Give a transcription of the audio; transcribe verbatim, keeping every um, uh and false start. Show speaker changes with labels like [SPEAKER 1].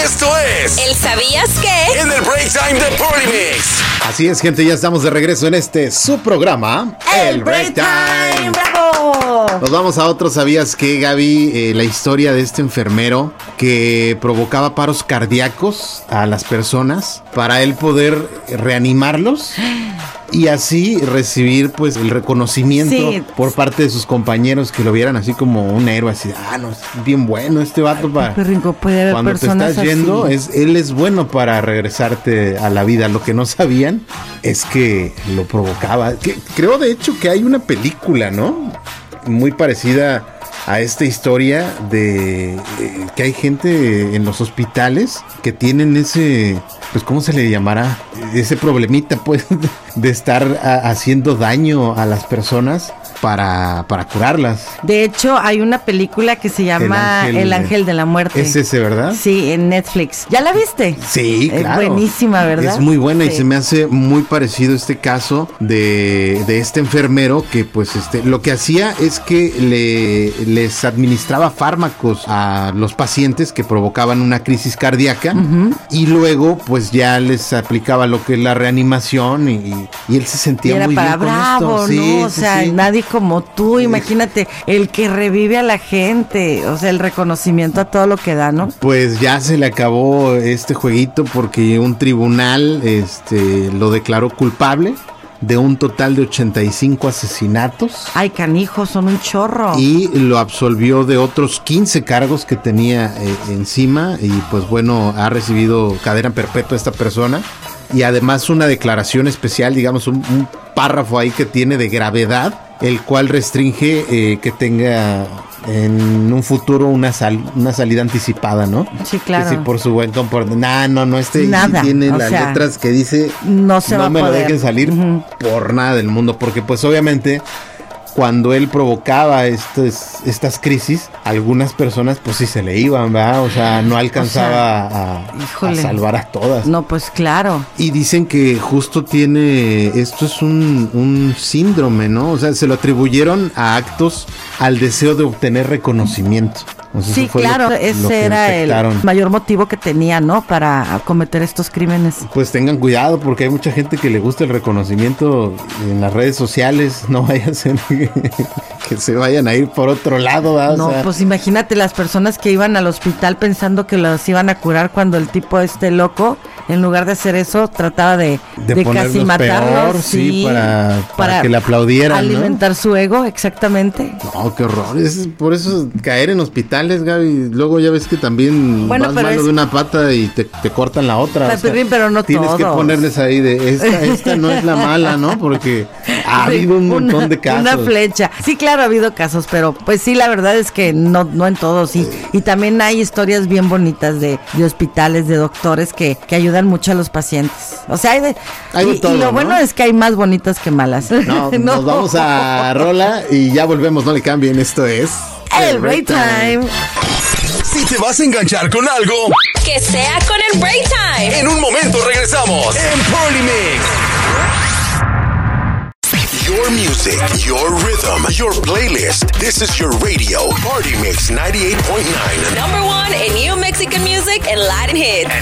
[SPEAKER 1] Esto es
[SPEAKER 2] ¿El sabías qué?
[SPEAKER 1] En el Break Time de Party Mix.
[SPEAKER 3] Así es, gente, ya estamos de regreso en este su programa,
[SPEAKER 4] El Break Time. ¡Bravo!
[SPEAKER 3] Nos vamos a otro, ¿sabías qué, Gaby? Eh, la historia de este enfermero que provocaba paros cardíacos a las personas para él poder reanimarlos y así recibir pues el reconocimiento
[SPEAKER 4] Sí.
[SPEAKER 3] por parte de sus compañeros, que lo vieran así como un héroe, así, ah, no, es bien bueno este vato para...
[SPEAKER 4] Perrinco, puede haber
[SPEAKER 3] Cuando te
[SPEAKER 4] personas
[SPEAKER 3] estás yendo,
[SPEAKER 4] así.
[SPEAKER 3] es, él es bueno para regresarte a la vida. Lo que no sabían es que lo provocaba. Que, creo de hecho que hay una película, ¿no? Muy parecida a esta historia de eh, que hay gente en los hospitales que tienen ese, pues ¿cómo se le llamará? Ese problemita, pues, de estar a, haciendo daño a las personas para, para curarlas.
[SPEAKER 4] De hecho, hay una película que se llama
[SPEAKER 3] El
[SPEAKER 4] El
[SPEAKER 3] Ángel-
[SPEAKER 4] Ángel de la Muerte.
[SPEAKER 3] Es ese, ¿verdad?
[SPEAKER 4] Sí, en Netflix. ¿Ya la viste?
[SPEAKER 3] Sí,
[SPEAKER 4] Es
[SPEAKER 3] claro.
[SPEAKER 4] buenísima, ¿verdad?
[SPEAKER 3] Es muy buena y
[SPEAKER 4] Sí.
[SPEAKER 3] se me hace muy parecido este caso de, de este enfermero que pues este lo que hacía es que le, les administraba fármacos a los pacientes que provocaban una crisis cardíaca uh-huh. y luego pues ya les aplicaba lo que es la reanimación y, y él se sentía
[SPEAKER 4] Y era
[SPEAKER 3] muy
[SPEAKER 4] para
[SPEAKER 3] bien con
[SPEAKER 4] bravo,
[SPEAKER 3] esto. Sí,
[SPEAKER 4] ¿no? O
[SPEAKER 3] sí,
[SPEAKER 4] sea,
[SPEAKER 3] sí.
[SPEAKER 4] nadie como tú, imagínate, el que revive a la gente, o sea, el reconocimiento a todo lo que da, ¿no?
[SPEAKER 3] Pues ya se le acabó este jueguito porque un tribunal este, lo declaró culpable de un total de ochenta y cinco asesinatos.
[SPEAKER 4] Ay, canijos, son un chorro.
[SPEAKER 3] Y lo absolvió de otros quince cargos que tenía eh, encima. Y pues bueno, ha recibido cadena perpetua esta persona. Y además una declaración especial, digamos, un, un párrafo ahí que tiene de gravedad, el cual restringe eh, que tenga en un futuro una sal, una salida anticipada, ¿no?
[SPEAKER 4] Sí, claro.
[SPEAKER 3] Que sí, por su buen comportamiento. Nah, no, no, este
[SPEAKER 4] Nada,
[SPEAKER 3] sí tiene
[SPEAKER 4] o
[SPEAKER 3] las
[SPEAKER 4] sea,
[SPEAKER 3] letras que dice
[SPEAKER 4] no se va a
[SPEAKER 3] me lo
[SPEAKER 4] poder.
[SPEAKER 3] dejen salir uh-huh. por nada del mundo, porque pues obviamente cuando él provocaba estas, estas crisis, algunas personas pues sí se le iban, ¿verdad? O sea, no alcanzaba o sea, a, a salvar a todas.
[SPEAKER 4] No, pues claro.
[SPEAKER 3] Y dicen que justo tiene, esto es un, un síndrome, ¿no? O sea, se lo atribuyeron a actos al deseo de obtener reconocimiento. O sea,
[SPEAKER 4] sí, claro, lo, ese lo era detectaron. El mayor motivo que tenía, ¿no? Para cometer estos crímenes.
[SPEAKER 3] Pues tengan cuidado porque hay mucha gente que le gusta el reconocimiento en las redes sociales. No vaya a ser que, que se vayan a ir por otro lado, ¿verdad?
[SPEAKER 4] No,
[SPEAKER 3] o sea,
[SPEAKER 4] pues imagínate las personas que iban al hospital pensando que los iban a curar cuando el tipo este loco, en lugar de hacer eso, trataba de,
[SPEAKER 3] de,
[SPEAKER 4] de casi matarlos.
[SPEAKER 3] Peor, sí, sí para, para, para que le aplaudieran,
[SPEAKER 4] alimentar
[SPEAKER 3] ¿no?
[SPEAKER 4] su ego, exactamente.
[SPEAKER 3] No, qué horror. Es por eso caer en hospitales, Gaby. Luego ya ves que también
[SPEAKER 4] bueno,
[SPEAKER 3] vas malo
[SPEAKER 4] es...
[SPEAKER 3] de una pata y te, te cortan la otra.
[SPEAKER 4] Pero, o sea, pero no
[SPEAKER 3] tienes
[SPEAKER 4] todos.
[SPEAKER 3] que ponerles ahí de esta, esta no es la mala, ¿no? Porque ha habido un montón
[SPEAKER 4] una,
[SPEAKER 3] de casos.
[SPEAKER 4] Una flecha. Sí, claro, ha habido casos, pero pues sí, la verdad es que no, no en todos. Y, y también hay historias bien bonitas de, de hospitales, de doctores que, que ayudan mucho a los pacientes. O sea, hay de,
[SPEAKER 3] hay de
[SPEAKER 4] y,
[SPEAKER 3] todo,
[SPEAKER 4] y lo
[SPEAKER 3] ¿no?
[SPEAKER 4] bueno es que hay más bonitas que malas.
[SPEAKER 3] No, no, nos vamos a rola y ya volvemos, no le cambien. Esto es
[SPEAKER 4] El Break Time.
[SPEAKER 1] Si te vas a enganchar con algo,
[SPEAKER 2] que sea con el Break Time.
[SPEAKER 1] En un momento regresamos en Party Mix. Your music, your rhythm, your playlist. This is your radio, Party Mix ninety-eight point nine.
[SPEAKER 2] Number one in new Mexican music and Latin hits.